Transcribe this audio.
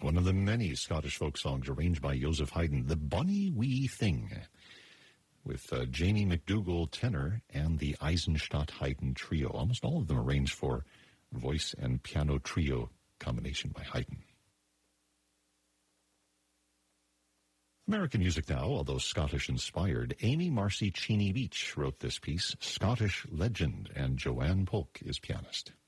One of the many Scottish folk songs arranged by Joseph Haydn, The Bonnie Wee Thing, with Jamie McDougall tenor and the Eisenstadt Haydn trio. Almost all of them arranged for voice and piano trio combination by Haydn. American music now, although Scottish-inspired. Amy Marcy Cheney Beach wrote this piece, Scottish legend, and Joanne Polk is pianist.